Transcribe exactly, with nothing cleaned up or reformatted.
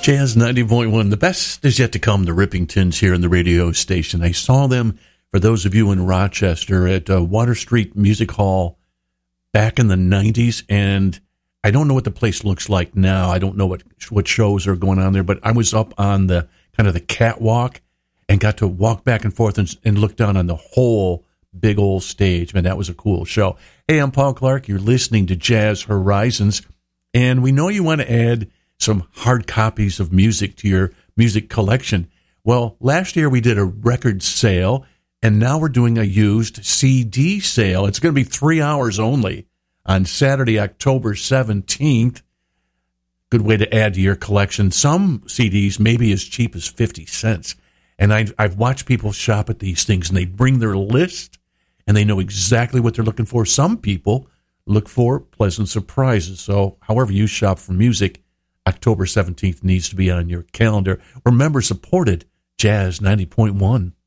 Jazz ninety point one. The best is yet to come, the Rippingtons here in the radio station. I saw them, for those of you in Rochester, at uh, Water Street Music Hall back in the nineties, and I don't know what the place looks like now. I don't know what what shows are going on there, but I was up on the kind of the catwalk and got to walk back and forth and, and look down on the whole big old stage. Man, that was a cool show. Hey, I'm Paul Clark. You're listening to Jazz Horizons, and we know you want to add some hard copies of music to your music collection. Well, last year we did a record sale, and now we're doing a used C D sale. It's going to be three hours only on Saturday, October seventeenth. Good way to add to your collection. Some C Ds maybe as cheap as fifty cents. And I've, I've watched people shop at these things, and they bring their list, and they know exactly what they're looking for. Some people look for pleasant surprises. So however you shop for music, October seventeenth needs to be on your calendar. Remember, supported Jazz ninety point one.